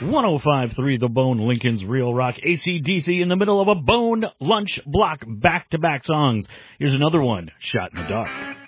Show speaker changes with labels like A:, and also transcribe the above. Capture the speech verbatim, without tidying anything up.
A: one oh five point three The Bone, Lincoln's Real Rock. A C D C in the middle of a Bone lunch block, back-to-back songs. Here's another one, Shot in the Dark.